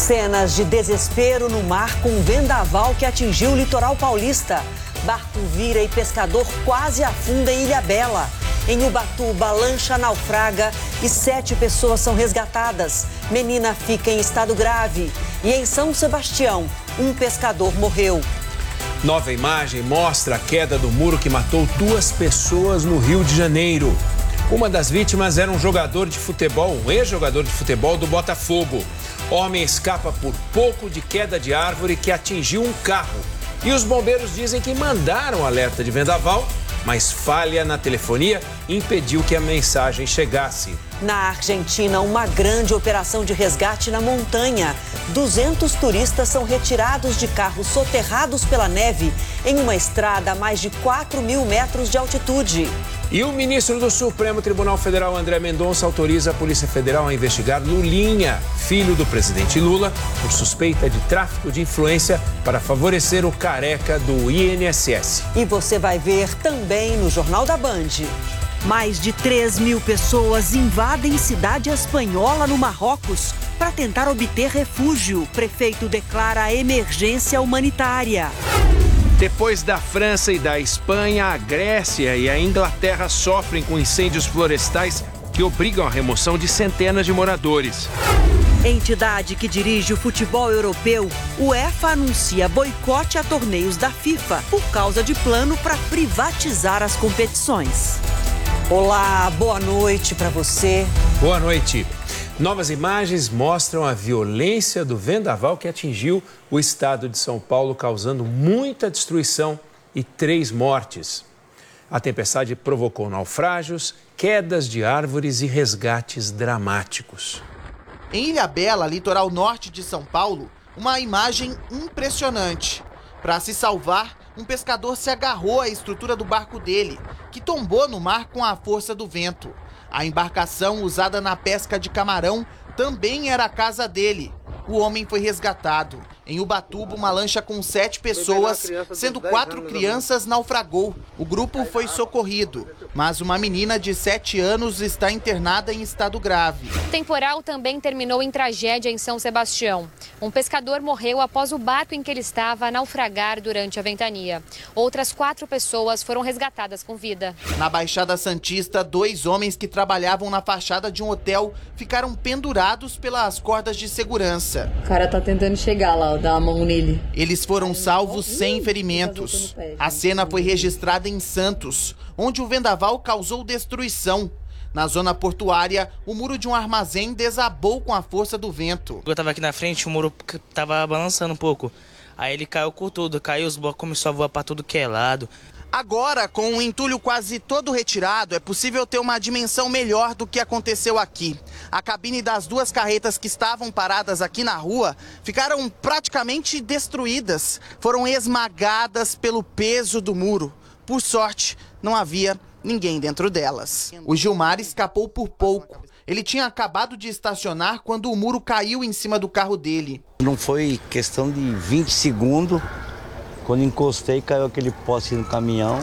Cenas de desespero no mar com um vendaval que atingiu o litoral paulista. Barco vira e pescador quase afunda em Ilhabela. Em Ubatuba, lancha naufraga e 7 pessoas são resgatadas. Menina fica em estado grave. E em São Sebastião, um pescador morreu. Nova imagem mostra a queda do muro que matou 2 pessoas no Rio de Janeiro. Uma das vítimas era um jogador de futebol, um ex-jogador de futebol do Botafogo. Homem escapa por pouco de queda de árvore que atingiu um carro. E os bombeiros dizem que mandaram alerta de vendaval, mas falha na telefonia impediu que a mensagem chegasse. Na Argentina, uma grande operação de resgate na montanha. 200 turistas são retirados de carros soterrados pela neve em uma estrada a mais de 4.000 metros de altitude. E o ministro do Supremo Tribunal Federal, André Mendonça, autoriza a Polícia Federal a investigar Lulinha, filho do presidente Lula, por suspeita de tráfico de influência para favorecer o careca do INSS. E você vai ver também no Jornal da Band. Mais de 3.000 pessoas invadem cidade espanhola no Marrocos para tentar obter refúgio. O prefeito declara emergência humanitária. Depois da França e da Espanha, a Grécia e a Inglaterra sofrem com incêndios florestais que obrigam a remoção de centenas de moradores. Entidade que dirige o futebol europeu, UEFA anuncia boicote a torneios da FIFA por causa de plano para privatizar as competições. Olá, boa noite para você. Boa noite. Novas imagens mostram a violência do vendaval que atingiu o estado de São Paulo, causando muita destruição e 3 mortes. A tempestade provocou naufrágios, quedas de árvores e resgates dramáticos. Em Ilhabela, litoral norte de São Paulo, uma imagem impressionante. Para se salvar, um pescador se agarrou à estrutura do barco dele, que tombou no mar com a força do vento. A embarcação usada na pesca de camarão também era a casa dele. O homem foi resgatado. Em Ubatuba, uma lancha com 7 pessoas, sendo 4 crianças, naufragou. O grupo foi socorrido, mas uma menina de 7 anos está internada em estado grave. O temporal também terminou em tragédia em São Sebastião. Um pescador morreu após o barco em que ele estava naufragar durante a ventania. Outras 4 pessoas foram resgatadas com vida. Na Baixada Santista, 2 homens que trabalhavam na fachada de um hotel ficaram pendurados pelas cordas de segurança. O cara tá tentando chegar lá, dar a mão nele. Eles foram salvos sem ferimentos. A cena foi registrada em Santos, onde o vendaval causou destruição. Na zona portuária, o muro de um armazém desabou com a força do vento. Eu tava aqui na frente, o muro tava balançando um pouco. Aí ele caiu com tudo, caiu, os blocos começaram a voar pra tudo que é lado. Agora, com o entulho quase todo retirado, é possível ter uma dimensão melhor do que aconteceu aqui. A cabine das 2 carretas que estavam paradas aqui na rua ficaram praticamente destruídas. Foram esmagadas pelo peso do muro. Por sorte, não havia ninguém dentro delas. O Gilmar escapou por pouco. Ele tinha acabado de estacionar quando o muro caiu em cima do carro dele. Não foi questão de 20 segundos. Quando encostei, caiu aquele poste no caminhão.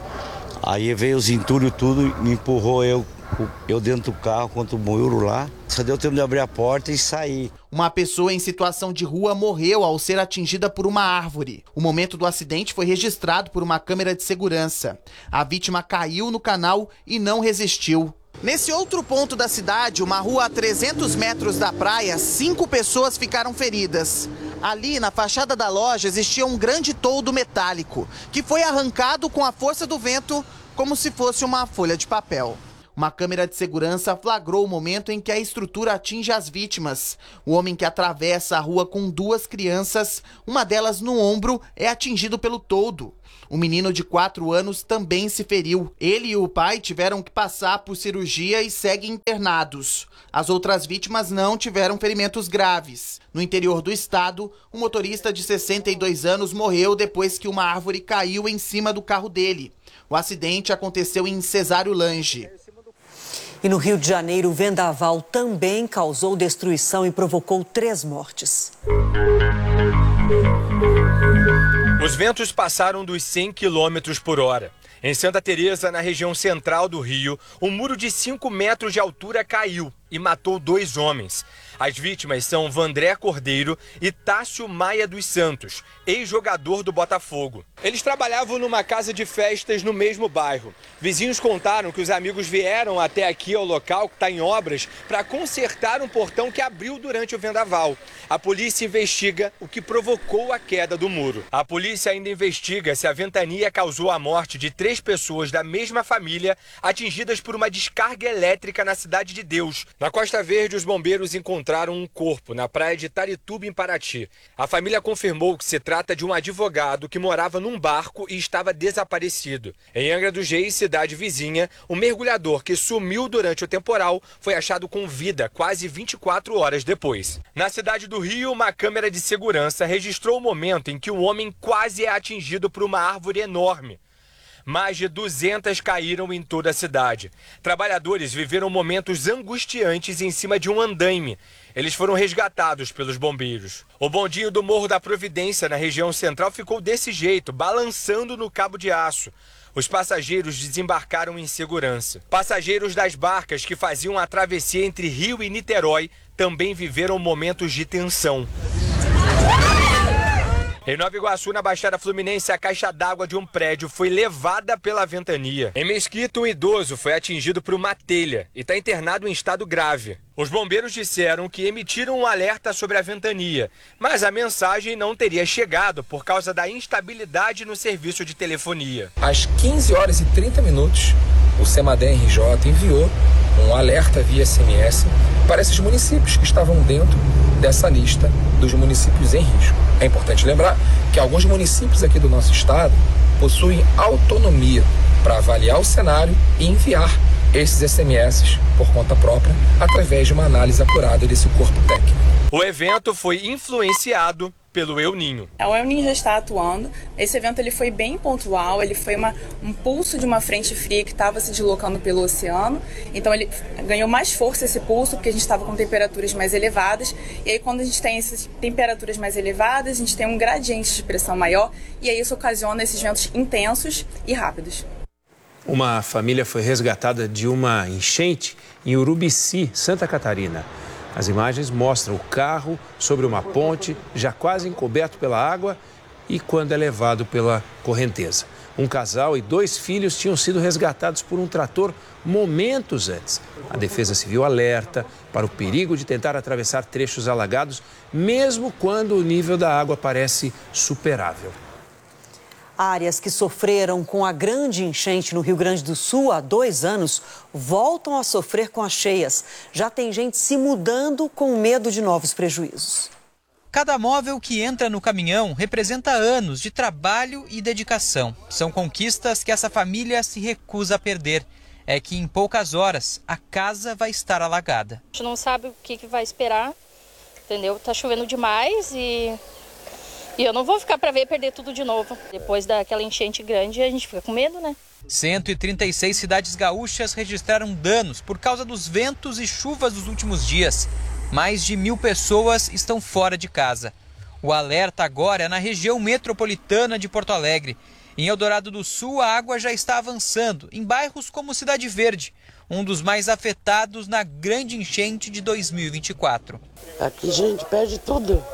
Aí veio os entulhos tudo, me empurrou eu dentro do carro contra o muro lá. Só deu tempo de abrir a porta e sair. Uma pessoa em situação de rua morreu ao ser atingida por uma árvore. O momento do acidente foi registrado por uma câmera de segurança. A vítima caiu no canal e não resistiu. Nesse outro ponto da cidade, uma rua a 300 metros da praia, 5 pessoas ficaram feridas. Ali, na fachada da loja, existia um grande toldo metálico, que foi arrancado com a força do vento, como se fosse uma folha de papel. Uma câmera de segurança flagrou o momento em que a estrutura atinge as vítimas. O homem que atravessa a rua com 2 crianças, uma delas no ombro, é atingido pelo toldo. O menino de 4 anos também se feriu. Ele e o pai tiveram que passar por cirurgia e seguem internados. As outras vítimas não tiveram ferimentos graves. No interior do estado, um motorista de 62 anos morreu depois que uma árvore caiu em cima do carro dele. O acidente aconteceu em Cesário Lange. E no Rio de Janeiro, o vendaval também causou destruição e provocou 3 mortes. Os ventos passaram dos 100 km por hora. Em Santa Teresa, na região central do Rio, um muro de 5 metros de altura caiu e matou 2 homens. As vítimas são Vandré Cordeiro e Tássio Maia dos Santos, ex-jogador do Botafogo. Eles trabalhavam numa casa de festas no mesmo bairro. Vizinhos contaram que os amigos vieram até aqui ao local, que está em obras, para consertar um portão que abriu durante o vendaval. A polícia investiga o que provocou a queda do muro. A polícia ainda investiga se a ventania causou a morte de 3 pessoas da mesma família atingidas por uma descarga elétrica na Cidade de Deus. Na Costa Verde, os bombeiros encontraram um corpo na praia de Itarituba, em Paraty. A família confirmou que se trata de um advogado que morava num barco e estava desaparecido. Em Angra dos Reis, cidade vizinha, o mergulhador que sumiu durante o temporal foi achado com vida quase 24 horas depois. Na cidade do Rio, uma câmera de segurança registrou o momento em que o homem quase é atingido por uma árvore enorme. Mais de 200 caíram em toda a cidade. Trabalhadores viveram momentos angustiantes em cima de um andaime. Eles foram resgatados pelos bombeiros. O bondinho do Morro da Providência, na região central, ficou desse jeito, balançando no cabo de aço. Os passageiros desembarcaram em segurança. Passageiros das barcas que faziam a travessia entre Rio e Niterói também viveram momentos de tensão. Em Nova Iguaçu, na Baixada Fluminense, a caixa d'água de um prédio foi levada pela ventania. Em Mesquita, um idoso foi atingido por uma telha e está internado em estado grave. Os bombeiros disseram que emitiram um alerta sobre a ventania, mas a mensagem não teria chegado por causa da instabilidade no serviço de telefonia. Às 15h30, o CEMADEM-RJ enviou um alerta via SMS para esses municípios que estavam dentro dessa lista dos municípios em risco. É importante lembrar que alguns municípios aqui do nosso estado possuem autonomia para avaliar o cenário e enviar esses SMS por conta própria através de uma análise apurada desse corpo técnico. O evento foi influenciado pelo El Ninho. O El Ninho já está atuando. Esse evento ele foi bem pontual, ele foi um pulso de uma frente fria que estava se deslocando pelo oceano. Então ele ganhou mais força esse pulso porque a gente estava com temperaturas mais elevadas. E aí quando a gente tem essas temperaturas mais elevadas, a gente tem um gradiente de pressão maior e aí isso ocasiona esses ventos intensos e rápidos. Uma família foi resgatada de uma enchente em Urubici, Santa Catarina. As imagens mostram o carro sobre uma ponte, já quase encoberto pela água e quando é levado pela correnteza. Um casal e 2 filhos tinham sido resgatados por um trator momentos antes. A Defesa Civil alerta para o perigo de tentar atravessar trechos alagados, mesmo quando o nível da água parece superável. Áreas que sofreram com a grande enchente no Rio Grande do Sul há 2 anos voltam a sofrer com as cheias. Já tem gente se mudando com medo de novos prejuízos. Cada móvel que entra no caminhão representa anos de trabalho e dedicação. São conquistas que essa família se recusa a perder. É que em poucas horas a casa vai estar alagada. A gente não sabe o que vai esperar, entendeu? Tá chovendo demais e eu não vou ficar para ver perder tudo de novo. Depois daquela enchente grande, a gente fica com medo, né? 136 cidades gaúchas registraram danos por causa dos ventos e chuvas dos últimos dias. Mais de 1.000 pessoas estão fora de casa. O alerta agora é na região metropolitana de Porto Alegre. Em Eldorado do Sul, a água já está avançando, em bairros como Cidade Verde, um dos mais afetados na grande enchente de 2024. Aqui a gente perde tudo.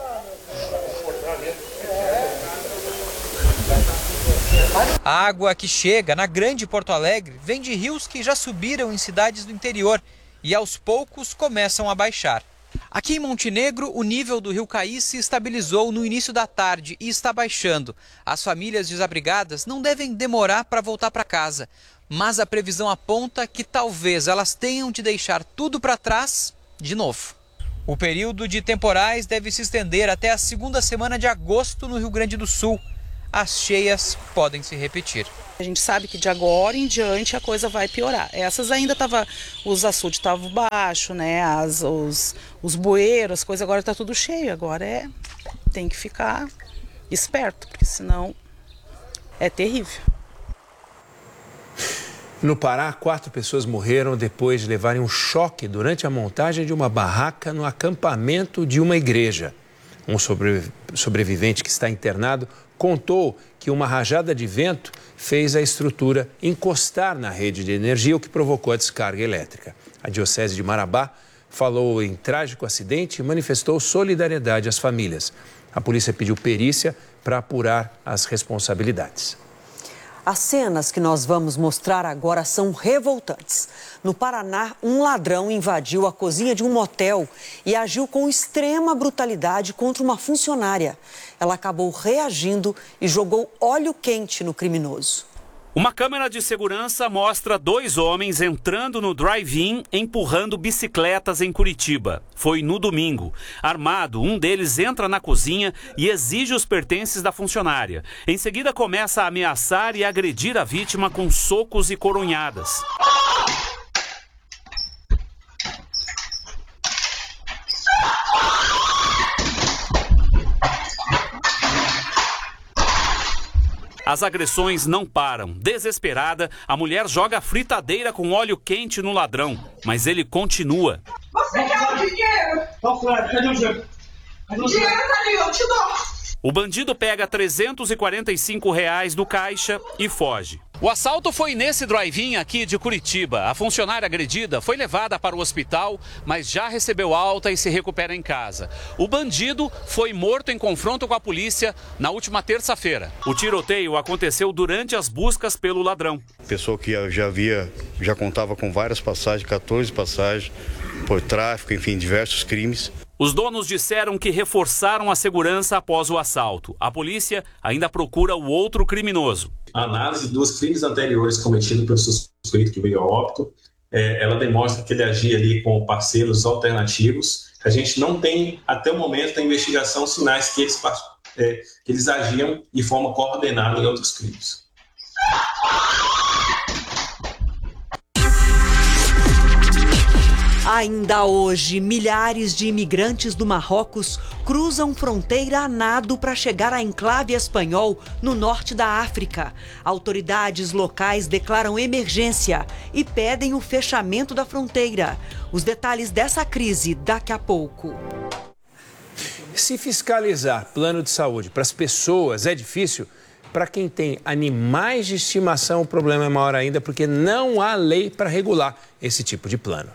A água que chega na grande Porto Alegre vem de rios que já subiram em cidades do interior e aos poucos começam a baixar. Aqui em Montenegro, o nível do rio Caí se estabilizou no início da tarde e está baixando. As famílias desabrigadas não devem demorar para voltar para casa, mas a previsão aponta que talvez elas tenham de deixar tudo para trás de novo. O período de temporais deve se estender até a 2ª semana de agosto no Rio Grande do Sul. As cheias podem se repetir. A gente sabe que de agora em diante a coisa vai piorar. Essas ainda os açudes estavam baixos, né? Os bueiros, as coisas agora tá tudo cheio. Agora tem que ficar esperto, porque senão é terrível. No Pará, 4 pessoas morreram depois de levarem um choque durante a montagem de uma barraca no acampamento de uma igreja. Um sobrevivente que está internado contou que uma rajada de vento fez a estrutura encostar na rede de energia, o que provocou a descarga elétrica. A Diocese de Marabá falou em trágico acidente e manifestou solidariedade às famílias. A polícia pediu perícia para apurar as responsabilidades. As cenas que nós vamos mostrar agora são revoltantes. No Paraná, um ladrão invadiu a cozinha de um motel e agiu com extrema brutalidade contra uma funcionária. Ela acabou reagindo e jogou óleo quente no criminoso. Uma câmera de segurança mostra 2 homens entrando no drive-in empurrando bicicletas em Curitiba. Foi no domingo. Armado, um deles entra na cozinha e exige os pertences da funcionária. Em seguida, começa a ameaçar e agredir a vítima com socos e coronhadas. As agressões não param. Desesperada, a mulher joga fritadeira com óleo quente no ladrão, mas ele continua. Você quer o dinheiro? Cadê o dinheiro? O dinheiro tá ali, eu te dou. O bandido pega R$ 345 do caixa e foge. O assalto foi nesse drive-in aqui de Curitiba. A funcionária agredida foi levada para o hospital, mas já recebeu alta e se recupera em casa. O bandido foi morto em confronto com a polícia na última terça-feira. O tiroteio aconteceu durante as buscas pelo ladrão. Pessoa que já contava com várias passagens, 14 passagens, por tráfico, enfim, diversos crimes. Os donos disseram que reforçaram a segurança após o assalto. A polícia ainda procura o outro criminoso. A análise dos crimes anteriores cometidos pelo suspeito que veio a óbito, ela demonstra que ele agia ali com parceiros alternativos. A gente não tem, até o momento da investigação, sinais que eles agiam de forma coordenada em outros crimes. Ainda hoje, milhares de imigrantes do Marrocos cruzam fronteira a nado para chegar à enclave espanhol no norte da África. Autoridades locais declaram emergência e pedem o fechamento da fronteira. Os detalhes dessa crise daqui a pouco. Se fiscalizar plano de saúde para as pessoas é difícil, para quem tem animais de estimação o problema é maior ainda, porque não há lei para regular esse tipo de plano.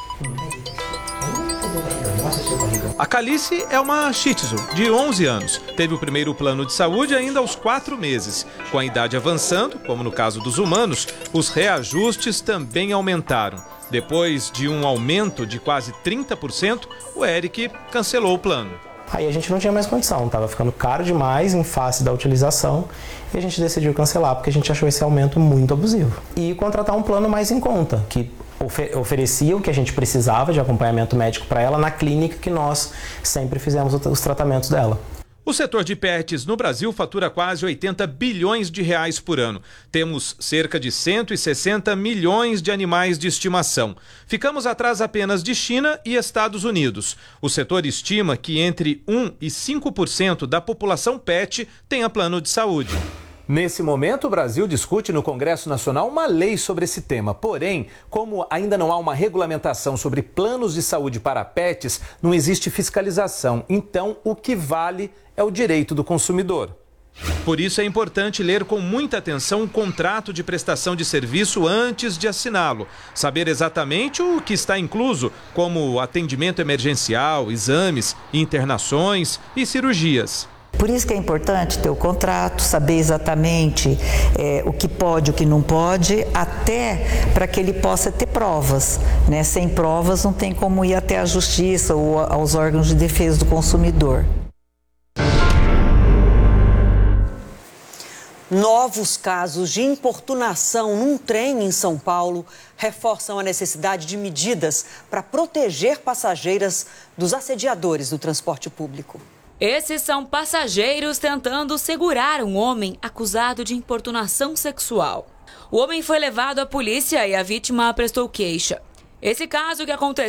A Calice é uma Shih Tzu de 11 anos. Teve o primeiro plano de saúde ainda aos 4 meses. Com a idade avançando, como no caso dos humanos, os reajustes também aumentaram. Depois de um aumento de quase 30%, o Eric cancelou o plano. Aí a gente não tinha mais condição, estava ficando caro demais em face da utilização e a gente decidiu cancelar porque a gente achou esse aumento muito abusivo. E contratar um plano mais em conta, que oferecia o que a gente precisava de acompanhamento médico para ela na clínica que nós sempre fizemos os tratamentos dela. O setor de pets no Brasil fatura quase 80 bilhões de reais por ano. Temos cerca de 160 milhões de animais de estimação. Ficamos atrás apenas de China e Estados Unidos. O setor estima que entre 1% e 5% da população pet tenha plano de saúde. Nesse momento, o Brasil discute no Congresso Nacional uma lei sobre esse tema. Porém, como ainda não há uma regulamentação sobre planos de saúde para pets, não existe fiscalização. Então, o que vale é o direito do consumidor. Por isso é importante ler com muita atenção o contrato de prestação de serviço antes de assiná-lo. Saber exatamente o que está incluso, como atendimento emergencial, exames, internações e cirurgias. Por isso que é importante ter o contrato, saber exatamente o que pode, o que não pode, até para que ele possa ter provas, né? Sem provas não tem como ir até a justiça ou aos órgãos de defesa do consumidor. Novos casos de importunação num trem em São Paulo reforçam a necessidade de medidas para proteger passageiras dos assediadores do transporte público. Esses são passageiros tentando segurar um homem acusado de importunação sexual. O homem foi levado à polícia e a vítima prestou queixa. Esse caso que aconteceu